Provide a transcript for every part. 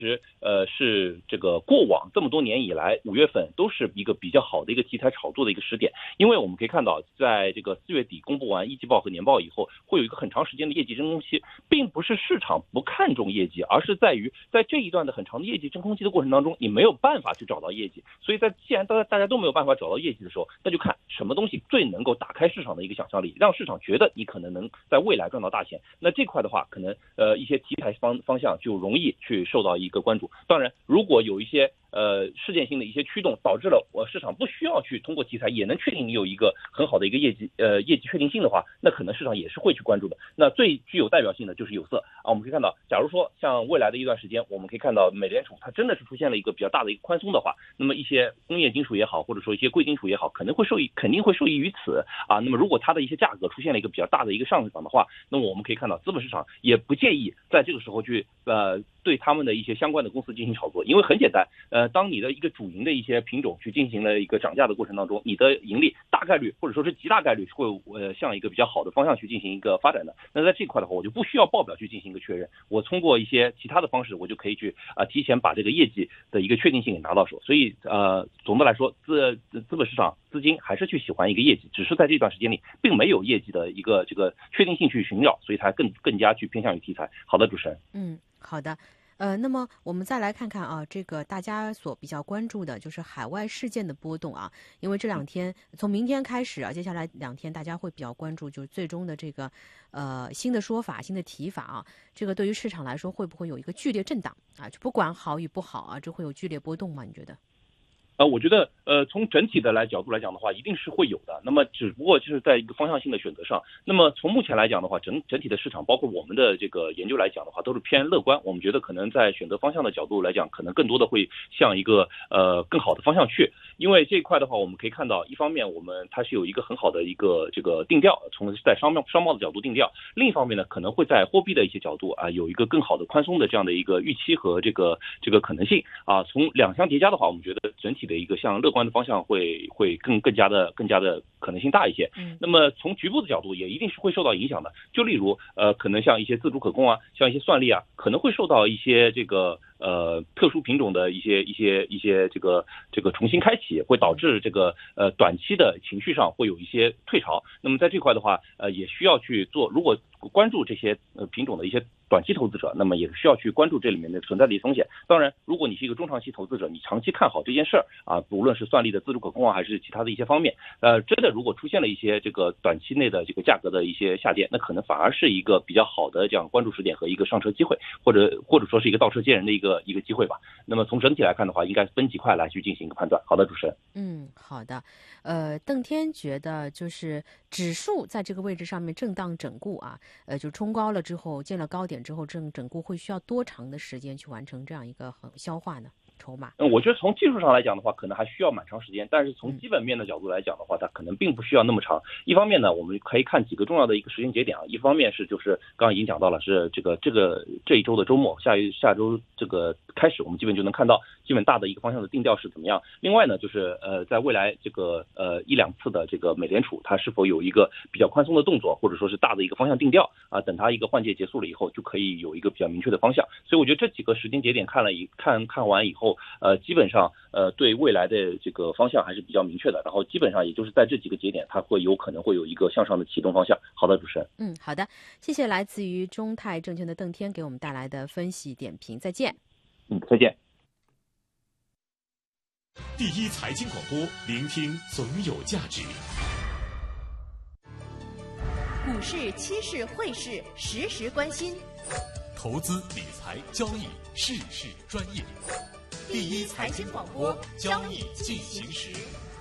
是这个过往这么多年以来5月份都是一个比较好的一个题材炒作的一个时点，因为我们可以看到，在这个4月底公布完一季报和年报以后，会有一个很长时间的业绩真空期，并不是市场不看重业绩，而是在于在这一段的很长的业绩真空期的过程当中，你没有办法去找到业绩，所以既然大家都没有办法找到业绩的时候，那就看什么东西最能够打开市场的一个想象力，让市场觉得你可能能在未来赚到大钱。那这块的话，可能一些题材方向就容易去受到一个关注。当然，如果有一些事件性的一些驱动，导致了市场不需要去通过题材也能确定你有一个很好的一个业绩确定性的话，那可能市场也是会去关注的。那最具有代表性的就是有色啊，我们可以看到，假如说像未来的一段时间，我们可以看到美联储它真的是出现了一个比较大的一个宽松的话，那么一些工业金属也好，或者说一些贵金属也好，肯定会受益于此啊。那么如果它的一些价格出现了一个比较大的一个上涨的话，那么我们可以看到资本市场也不介意在这个时候去对他们的一些相关的公司进行炒作，因为很简单，当你的一个主营的一些品种去进行了一个涨价的过程当中，你的盈利大概率或者说是极大概率是会向一个比较好的方向去进行一个发展的。那在这块的话，我就不需要报表去进行一个确认，我通过一些其他的方式，我就可以去提前把这个业绩的一个确定性给拿到手。所以总的来说，资本市场资金还是去喜欢一个业绩，只是在这段时间里并没有业绩的一个这个确定性去寻找，所以才更加去偏向于题材。好的，主持人。 好的。那么我们再来看看啊，这个大家所比较关注的就是海外事件的波动啊，因为这2天从明天开始啊，接下来2天大家会比较关注，就是最终的这个新的说法、新的提法啊，这个对于市场来说会不会有一个剧烈震荡啊？就不管好与不好啊，这会有剧烈波动吗？你觉得？ 我觉得从整体的角度来讲的话，一定是会有的。那么只不过就是在一个方向性的选择上，那么从目前来讲的话，整体的市场，包括我们的这个研究来讲的话，都是偏乐观。我们觉得可能在选择方向的角度来讲，可能更多的会向一个更好的方向去。因为这一块的话，我们可以看到，一方面它是有一个很好的一个这个定调，从在商贸的角度定调；另一方面呢，可能会在货币的一些角度啊，有一个更好的宽松的这样的一个预期和这个可能性啊。从两相叠加的话，我们觉得整体的一个向乐观的方向会更加的可能性大一些。那么从局部的角度也一定是会受到影响的。就例如可能像一些自主可控啊，像一些算力啊，可能会受到一些这个特殊品种的一些这个重新开启，会导致这个短期的情绪上会有一些退潮。那么在这块的话，也需要去做，如果关注这些品种的一些短期投资者，那么也需要去关注这里面的存在的一些风险。当然，如果你是一个中长期投资者，你长期看好这件事儿啊，无论是算力的自主可控啊，还是其他的一些方面，真的如果出现了一些这个短期内的这个价格的一些下跌，那可能反而是一个比较好的这样关注时点和一个上车机会，或者说是一个倒车接人的一个机会吧。那么从整体来看的话，应该分几块来去进行一个判断。好的，主持人。 好的。邓天觉得就是指数在这个位置上面震荡整固啊，就冲高了之后，见了高点之后，整固会需要多长的时间去完成这样一个消化呢？筹码？ 我觉得从技术上来讲的话，可能还需要蛮长时间，但是从基本面的角度来讲的话，它可能并不需要那么长。一方面呢，我们可以看几个重要的一个时间节点啊，一方面是就是刚刚已经讲到了，是这一周的周末，下周这个开始，我们基本就能看到基本大的一个方向的定调是怎么样。另外呢，就是在未来这个1-2次的这个美联储它是否有一个比较宽松的动作，或者说是大的一个方向定调啊，等它一个换届结束了以后，就可以有一个比较明确的方向。所以我觉得这几个时间节点看完以后，基本上对未来的这个方向还是比较明确的，然后基本上也就是在这几个节点，它会有可能会有一个向上的启动方向。好的，主持人。 好的，谢谢来自于中泰证券的邓天给我们带来的分析点评，再见。 再见。 第一财经广播，聆听总有价值。 股市、期市、汇市，时时关心。 投资理财交易，事事专业。 第一财经广播，交易进行时。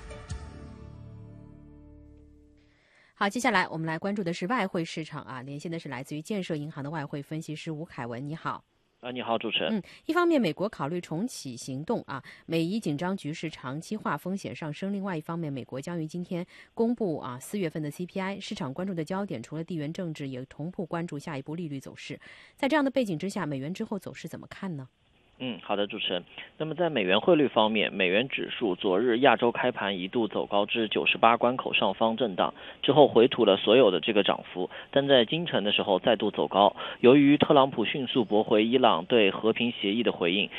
好，接下来我们来关注的是外汇市场啊，连线的是来自于建设银行的外汇分析师吴凯文，你好。 你好，主持人。 一方面美国考虑重启行动啊，美伊紧张局势长期化，风险上升；另外一方面，美国将于今天公布4月份的 CPI， 市场关注的焦点除了地缘政治，也同步关注下一步利率走势。在这样的背景之下，美元之后走势怎么看呢？ 好的，主持人。那么在美元汇率方面，美元指数昨日亚洲开盘一度走高至98关口上方震荡，之后回吐了所有的这个涨幅，但在今晨的时候再度走高。由于特朗普迅速驳回伊朗对和平协议的回应，